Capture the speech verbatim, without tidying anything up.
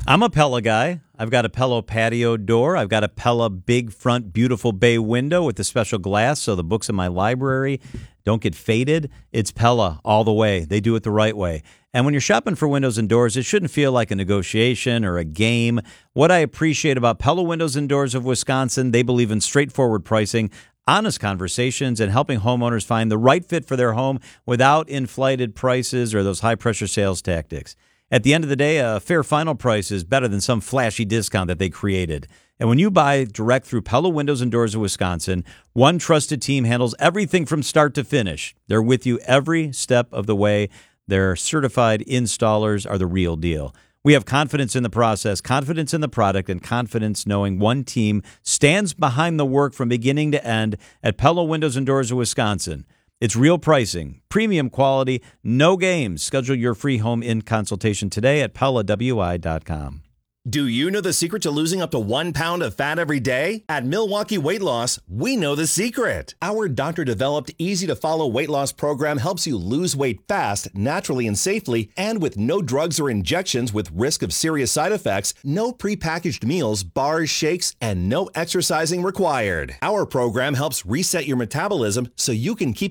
I'm a Pella guy. I've got a Pella patio door. I've got a Pella big front beautiful bay window with the special glass so the books in my library don't get faded. It's Pella all the way. They do it the right way. And when you're shopping for windows and doors, it shouldn't feel like a negotiation or a game. What I appreciate about Pella Windows and Doors of Wisconsin, they believe in straightforward pricing, honest conversations, and helping homeowners find the right fit for their home without inflated prices or those high-pressure sales tactics. At the end of the day, a fair final price is better than some flashy discount that they created. And when you buy direct through Pella Windows and Doors of Wisconsin, one trusted team handles everything from start to finish. They're with you every step of the way. Their certified installers are the real deal. We have confidence in the process, confidence in the product, and confidence knowing one team stands behind the work from beginning to end at Pella Windows and Doors of Wisconsin. It's real pricing, premium quality, no games. Schedule your free home in consultation today at Pella W I dot com. Do you know the secret to losing up to one pound of fat every day? At Milwaukee Weight Loss, we know the secret. Our doctor-developed, easy-to-follow weight loss program helps you lose weight fast, naturally and safely, and with no drugs or injections with risk of serious side effects, no prepackaged meals, bars, shakes, and no exercising required. Our program helps reset your metabolism so you can keep